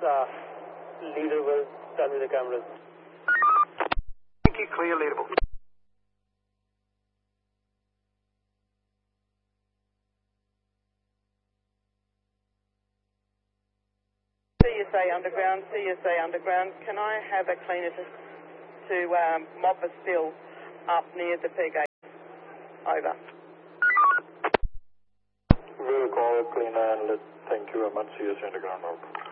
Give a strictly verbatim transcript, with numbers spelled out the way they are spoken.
uh, leader will tell me the cameras. Thank you, clear leadable. C S A Underground, C S A Underground, can I have a cleaner to, to um, mop a spill up near the P gate? Over. We'll call a cleaner and let, thank you very much, C S A Underground. Over.